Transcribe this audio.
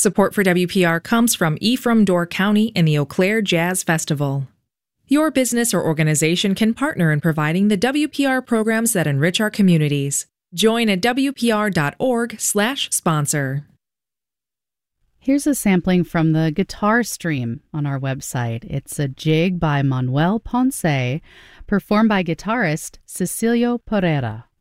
Support for WPR comes from Ephraim Door County and the Eau Claire Jazz Festival. Your business or organization can partner in providing the WPR programs that enrich our communities. Join at WPR.org/sponsor. Here's a sampling from the guitar stream on our website. It's a jig by Manuel Ponce, performed by guitarist Cecilio Pereira.